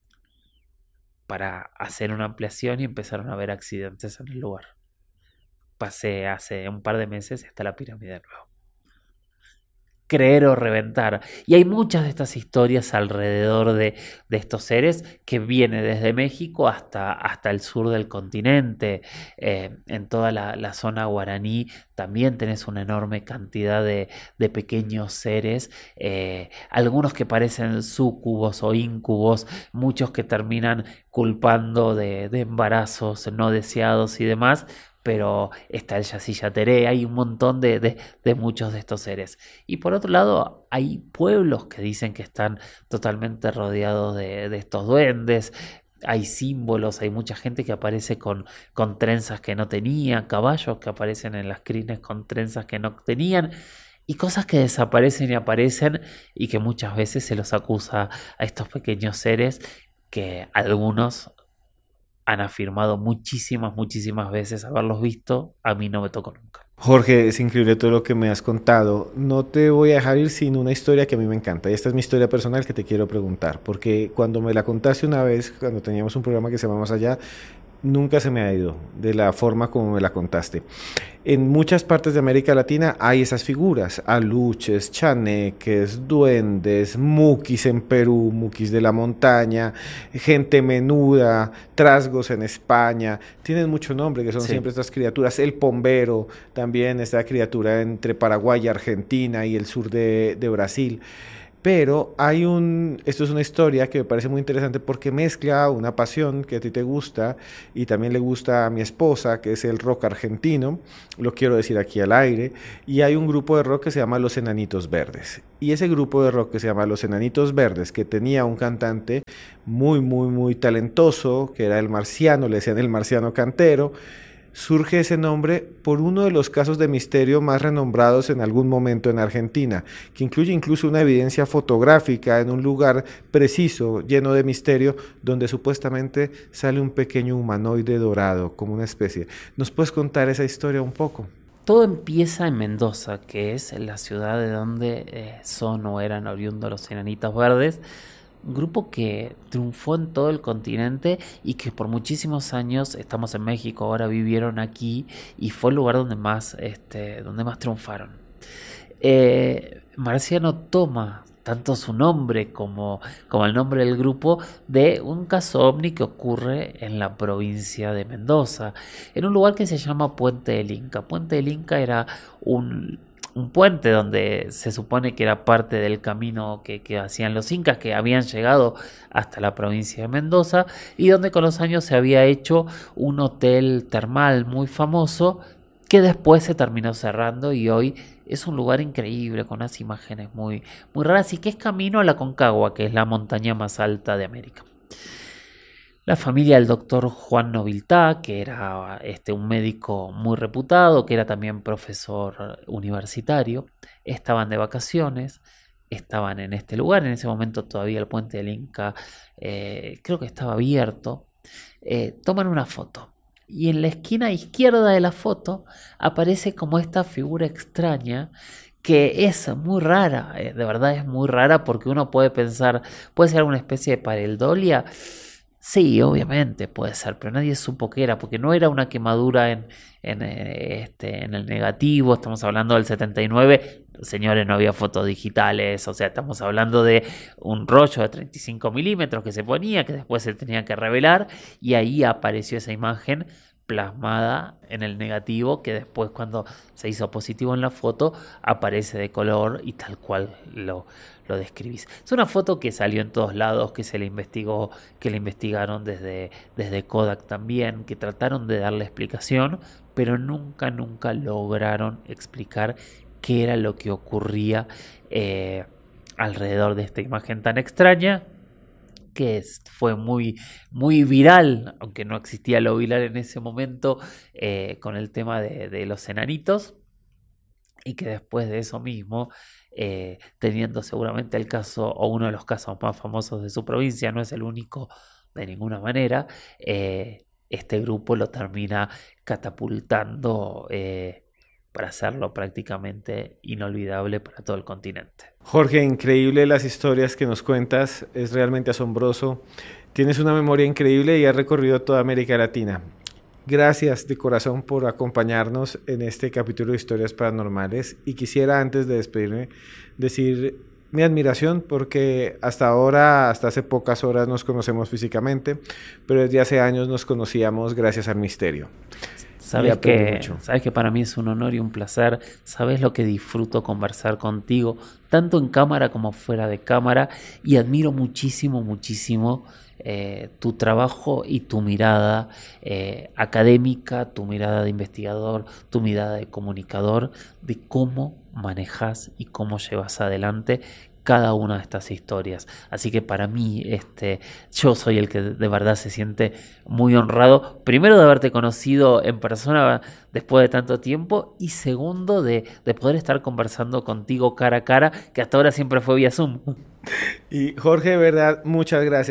para hacer una ampliación y empezaron a haber accidentes en el lugar. Pasé hace un par de meses y está la pirámide de nuevo. Creer o reventar. Y hay muchas de estas historias alrededor de, de estos seres que vienen desde México hasta, hasta el sur del continente. Eh, en toda la, la zona guaraní también tenés una enorme cantidad de, de pequeños seres, eh, algunos que parecen súcubos o íncubos, muchos que terminan culpando de, de embarazos no deseados y demás. Pero está el Yacyretá, hay un montón de, de, de muchos de estos seres. Y por otro lado, hay pueblos que dicen que están totalmente rodeados de, de estos duendes. Hay símbolos, hay mucha gente que aparece con, con trenzas que no tenían, caballos que aparecen en las crines con trenzas que no tenían. Y cosas que desaparecen y aparecen y que muchas veces se los acusa a estos pequeños seres que algunos han afirmado muchísimas, muchísimas veces haberlos visto. A mí no me tocó nunca. Jorge, es increíble todo lo que me has contado. No te voy a dejar ir sin una historia que a mí me encanta. Y esta es mi historia personal que te quiero preguntar. Porque cuando me la contaste una vez, cuando teníamos un programa que se llama Más Allá, nunca se me ha ido de la forma como me la contaste. En muchas partes de América Latina hay esas figuras, aluches, chaneques, duendes, muquis en Perú, muquis de la montaña, gente menuda, trasgos en España, tienen mucho nombre, que son sí. siempre estas criaturas. El pombero, también esta criatura entre Paraguay y Argentina y el sur de, de Brasil. Pero hay un, esto es una historia que me parece muy interesante porque mezcla una pasión que a ti te gusta y también le gusta a mi esposa, que es el rock argentino, lo quiero decir aquí al aire, y hay un grupo de rock que se llama Los Enanitos Verdes. Y ese grupo de rock que se llama Los Enanitos Verdes, que tenía un cantante muy, muy, muy talentoso, que era el Marciano, le decían el Marciano Cantero. Surge ese nombre por uno de los casos de misterio más renombrados en algún momento en Argentina, que incluye incluso una evidencia fotográfica en un lugar preciso, lleno de misterio, donde supuestamente sale un pequeño humanoide dorado, como una especie. ¿Nos puedes contar esa historia un poco? Todo empieza en Mendoza, que es la ciudad de donde eh, son o eran oriundos los Enanitos Verdes, un grupo que triunfó en todo el continente y que por muchísimos años, estamos en México, ahora vivieron aquí y fue el lugar donde más, este, donde más triunfaron. Eh, Marciano toma tanto su nombre como, como el nombre del grupo de un caso ovni que ocurre en la provincia de Mendoza, en un lugar que se llama Puente del Inca. Puente del Inca era un... un puente donde se supone que era parte del camino que, que hacían los incas, que habían llegado hasta la provincia de Mendoza, y donde con los años se había hecho un hotel termal muy famoso, que después se terminó cerrando y hoy es un lugar increíble, con unas imágenes muy, muy raras, y que es camino a la Aconcagua, que es la montaña más alta de América. La familia del doctor Juan Noviltá, que era este, un médico muy reputado, que era también profesor universitario, estaban de vacaciones, estaban en este lugar. En ese momento todavía el puente del Inca eh, creo que estaba abierto. Eh, toman una foto y en la esquina izquierda de la foto aparece como esta figura extraña que es muy rara, eh, de verdad es muy rara, porque uno puede pensar, puede ser una especie de pareidolia. Sí, obviamente puede ser, pero nadie supo qué era, porque no era una quemadura en, en, este, en el negativo. Estamos hablando del setenta y nueve, señores, no había fotos digitales, o sea, estamos hablando de un rollo de treinta y cinco milímetros que se ponía, que después se tenía que revelar, y ahí apareció esa imagen plasmada en el negativo, que después, cuando se hizo positivo en la foto, aparece de color y tal cual lo, lo describís. Es una foto que salió en todos lados, que se le investigó, que le investigaron desde, desde Kodak también, que trataron de darle explicación, pero nunca, nunca lograron explicar qué era lo que ocurría eh, alrededor de esta imagen tan extraña, que fue muy, muy viral, aunque no existía lo viral en ese momento, eh, con el tema de, de los enanitos, y que después de eso mismo, eh, teniendo seguramente el caso, o uno de los casos más famosos de su provincia, no es el único de ninguna manera, eh, este grupo lo termina catapultando eh, para hacerlo prácticamente inolvidable para todo el continente. Jorge, increíble las historias que nos cuentas, es realmente asombroso. Tienes una memoria increíble y has recorrido toda América Latina. Gracias de corazón por acompañarnos en este capítulo de Historias Paranormales, y quisiera, antes de despedirme, decir mi admiración, porque hasta ahora, hasta hace pocas horas nos conocemos físicamente, pero desde hace años nos conocíamos gracias al misterio. Sabes que, sabes que para mí es un honor y un placer. Sabes lo que disfruto conversar contigo, tanto en cámara como fuera de cámara, y admiro muchísimo, muchísimo eh, tu trabajo y tu mirada eh, académica, tu mirada de investigador, tu mirada de comunicador, de cómo manejas y cómo llevas adelante cada una de estas historias. Así que para mí, este, yo soy el que de verdad se siente muy honrado, primero de haberte conocido en persona después de tanto tiempo, y segundo de, de poder estar conversando contigo cara a cara, que hasta ahora siempre fue vía Zoom. Y Jorge, de verdad, muchas gracias.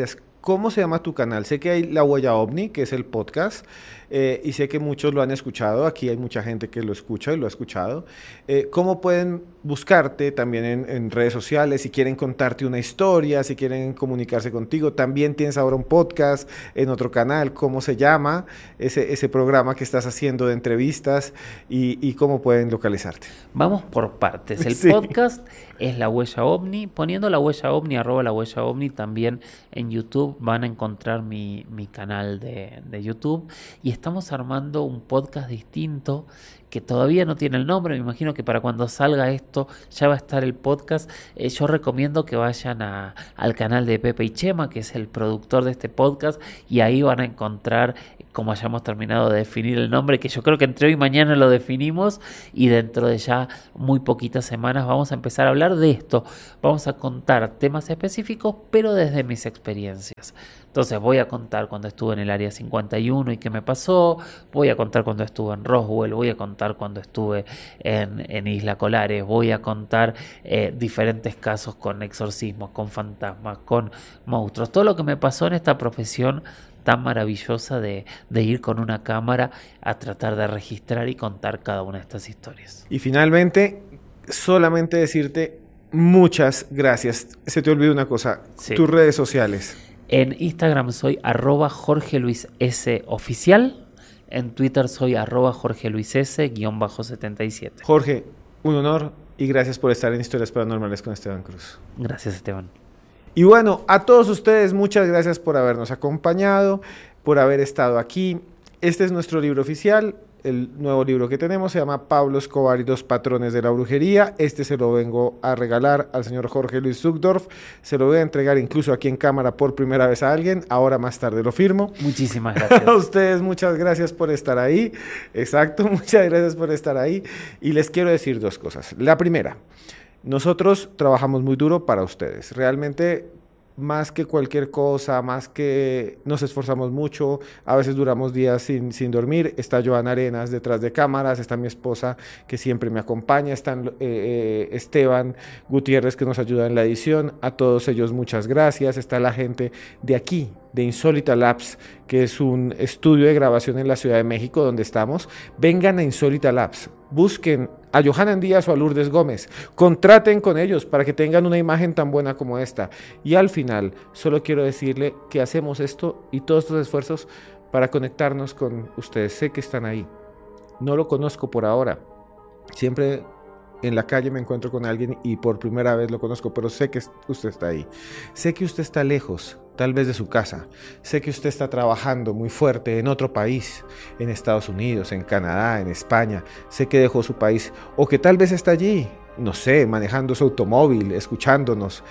¿cómo se llama tu canal? Sé que hay La Huella OVNI, que es el podcast, eh, y sé que muchos lo han escuchado. Aquí hay mucha gente que lo escucha y lo ha escuchado. Eh, ¿Cómo pueden buscarte también en, en redes sociales? Si quieren contarte una historia, si quieren comunicarse contigo. También tienes ahora un podcast en otro canal. ¿Cómo se llama ese, ese programa que estás haciendo de entrevistas y, y cómo pueden localizarte? Vamos por partes. El Sí. podcast es La Huella OVNI. Poniendo La Huella OVNI, arroba La Huella OVNI, también en YouTube van a encontrar mi, mi canal de, de YouTube. Y estamos armando un podcast distinto que todavía no tiene el nombre. Me imagino que para cuando salga esto ya va a estar el podcast. Eh, yo recomiendo que vayan a, al canal de Pepe y Chema, que es el productor de este podcast, y ahí van a encontrar, como hayamos terminado de definir el nombre, que yo creo que entre hoy y mañana lo definimos, y dentro de ya muy poquitas semanas vamos a empezar a hablar de esto. Vamos a contar temas específicos, pero desde mis experiencias. Entonces voy a contar cuando estuve en el área cincuenta y uno y qué me pasó, voy a contar cuando estuve en Roswell, voy a contar cuando estuve en, en Isla Colares, voy a contar eh, diferentes casos con exorcismos, con fantasmas, con monstruos, todo lo que me pasó en esta profesión tan maravillosa de, de ir con una cámara a tratar de registrar y contar cada una de estas historias. Y finalmente, solamente decirte muchas gracias. Se te olvidó una cosa, Sí. tus redes sociales. En Instagram soy arroba Jorge Luis S oficial. En Twitter soy arroba Jorge Luis S guión bajo setenta y siete. Jorge, un honor y gracias por estar en Historias Paranormales con Esteban Cruz. Gracias, Esteban. Y bueno, a todos ustedes, muchas gracias por habernos acompañado, por haber estado aquí. Este es nuestro libro oficial. El nuevo libro que tenemos se llama Pablo Escobar y los patrones de la brujería. Este se lo vengo a regalar al señor Jorge Luis Zuckdorf. Se lo voy a entregar incluso aquí en cámara por primera vez a alguien. Ahora más tarde lo firmo. Muchísimas gracias. A ustedes muchas gracias por estar ahí. Exacto, muchas gracias por estar ahí. Y les quiero decir dos cosas. La primera, nosotros trabajamos muy duro para ustedes. Realmente, más que cualquier cosa, más que nos esforzamos mucho, a veces duramos días sin, sin dormir. Está Joana Arenas detrás de cámaras, está mi esposa que siempre me acompaña, están eh, eh, Esteban Gutiérrez que nos ayuda en la edición. A todos ellos muchas gracias. Está la gente de aquí, de Insólita Labs, que es un estudio de grabación en la Ciudad de México donde estamos. Vengan a Insólita Labs, busquen a Johanan Díaz o a Lourdes Gómez, contraten con ellos para que tengan una imagen tan buena como esta. Y al final, solo quiero decirle que hacemos esto y todos estos esfuerzos para conectarnos con ustedes. Sé que están ahí, no lo conozco por ahora, siempre en la calle me encuentro con alguien y por primera vez lo conozco, pero sé que usted está ahí. Sé que usted está lejos, tal vez de su casa. Sé que usted está trabajando muy fuerte en otro país, en Estados Unidos, en Canadá, en España. Sé que dejó su país o que tal vez está allí, no sé, manejando su automóvil, escuchándonos.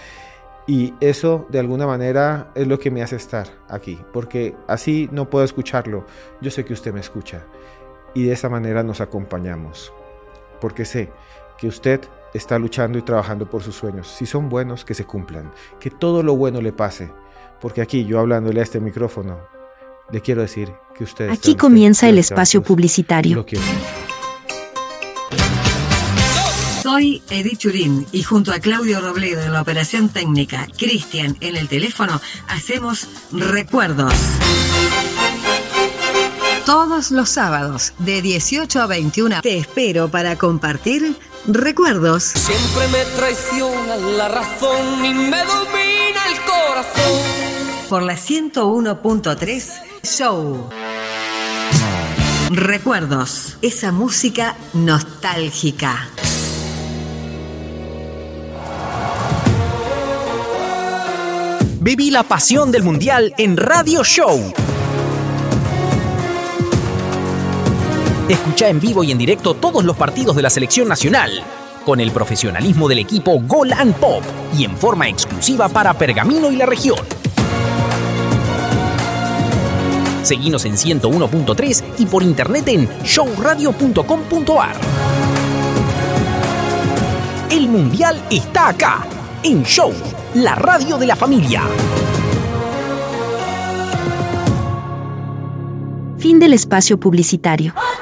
Y eso de alguna manera es lo que me hace estar aquí, porque así no puedo escucharlo. Yo sé que usted me escucha y de esa manera nos acompañamos, porque sé que usted está luchando y trabajando por sus sueños. Si son buenos, que se cumplan, que todo lo bueno le pase, porque aquí yo hablándole a este micrófono le quiero decir que usted aquí está, comienza usted, el usted, espacio usted, publicitario. lo quiero mucho. Soy Edith Churín y junto a Claudio Robledo en la operación técnica, Cristian en el teléfono, hacemos Recuerdos. Todos los sábados de dieciocho a veintiuna te espero para compartir Recuerdos. Siempre me traiciona la razón y me domina el corazón. Por la ciento uno punto tres Show. Recuerdos, esa música nostálgica. Viví la pasión del Mundial en Radio Show. Escucha en vivo y en directo todos los partidos de la selección nacional, con el profesionalismo del equipo Gol and Pop y en forma exclusiva para Pergamino y la región. Seguinos en ciento uno punto tres y por internet en show radio punto com punto a r. El Mundial está acá, en Show, la radio de la familia. Fin del espacio publicitario.